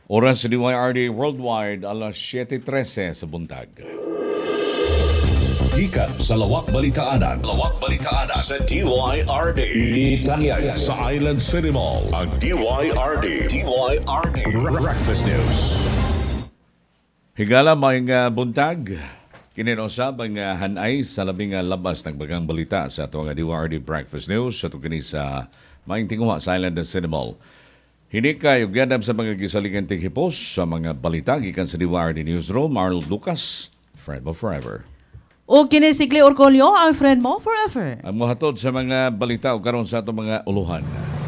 Oras sa DYRD Worldwide, alas 7:13 sa buntag. Gikan sa Lawak Balitaanan. Sa DYRD. Itanyag sa Island City Mall. Ang DYRD. Breakfast News. Higala mga buntag, kininosab ang hanay sa labing labas ng bagang balita sa ito nga DYRD Breakfast News sa tugani sa maing tinguha sa Island City Mall. Hindi kayo gadam sa mga gisaligan tighipos sa mga balita gikan sa DYRD Newsroom. Arnold Lucas, friend mo forever. O kinisigli Orcolio, ang friend mo forever. Ang mohatod sa mga balita o karon sa itong mga uluhan.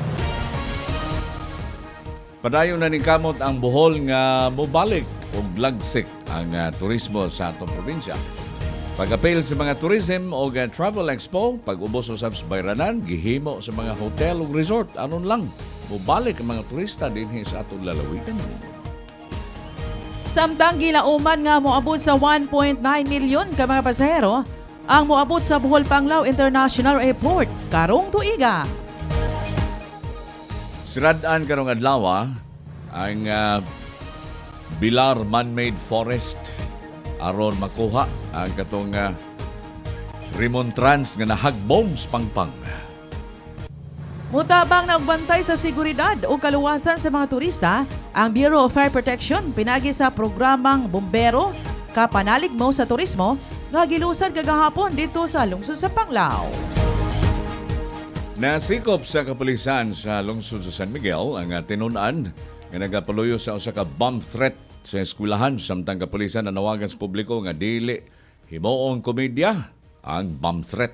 Padayon na ni kamot ang Bohol nga mobalik o lagsik ang turismo sa atong probinsya. Pag-apel sa mga tourism o travel expo, pag-ubos sa bayranan, gihimo sa mga hotel o resort, anon lang, mobalik ang mga turista din sa atong lalawigan. Samtang gilauman nga moabot sa 1.9 milyon ka mga pasahero ang moabot sa Bohol Panglao International Airport karong tuiga. Siradaan karong adlaw ang Bilar Man-Made Forest aron makuha ang katong remontrans nga nahagbong sa pangpang. Mutabang nagbantay sa seguridad o kaluwasan sa mga turista, ang Bureau of Fire Protection pinagi sa programang Bombero Kapanalig mo sa Turismo nga gilusad kagahapon dito sa lungsod sa Panglao. Nasikop sa kapulisan sa lungsod sa San Miguel ang tinun-an nga nagapaluyo sa usa ka bomb threat sa eskwelahan samtang kapulisan na nawagan sa publiko nga dili himuong komedya ang bomb threat.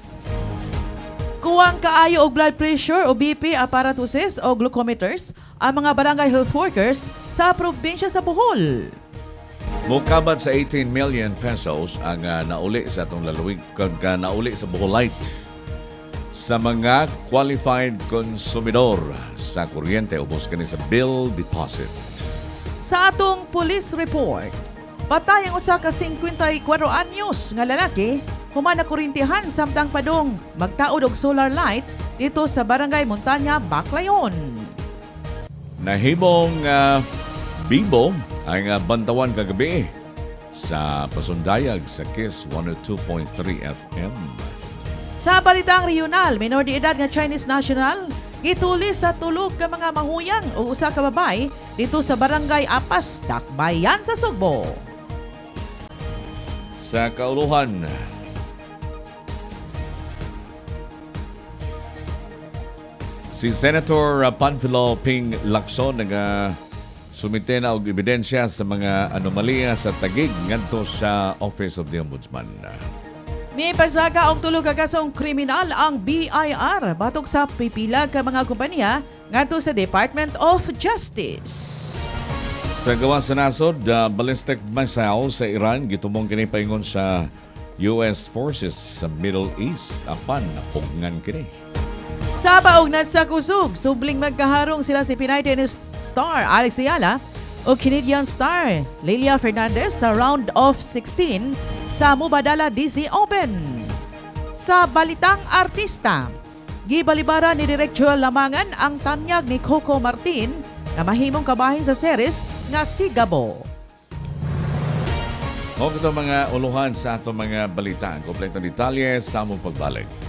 Kuwang kaayo og blood pressure o BP apparatuses o glucometers ang mga barangay health workers sa probinsya sa Bohol. Mukabat sa 18 million pesos ang nauli sa atong lalawig nauli sa Boholite sa mga qualified konsumidor sa kuryente ubos kani sa bill deposit. Sa atong police report, patay ang usa ka 54 anyos nga lalaki human na kurintihan samtang padung magtaod og solar light dito sa barangay Montanya, Baclayon. Nahimong bibo ang bantawan kagabi sa pasundayag sa KISS 102.3 FM. Sa balitang regional, minor de edad nga Chinese national gitulis sa tulog ka mga mahuyang o usa ka babay dito sa barangay Apas, Dakbayan sa Sugbo. Sa kauluhan, si Senator Panfilo Ping Lacson sumite na og ebidensya sa mga anomalya sa tagig ngadto sa Office of the Ombudsman. May pasaga og tulo ka kasong kriminal ang BIR batok sa pipila ka mga kompanya ngadto sa Department of Justice. Sa gawa sa nasod, ballistic missile sa Iran gitumong kini paingon sa US forces sa Middle East apan napugngan kini. Sa paugnat sa kusog, subling magkaharong sila si Pinay tennis star Alex Ayala o Canadian star Lelia Fernandez sa round of 16 sa Mubadala DC Open. Sa balitang artista, gibalibara ni Direk Joel Lamangan ang tanyag ni Coco Martin na mahimong kabahin sa series nga si Gabo. O ito mga uluhan sa ato mga balita. Ang kompletong detalye sa among pagbalik.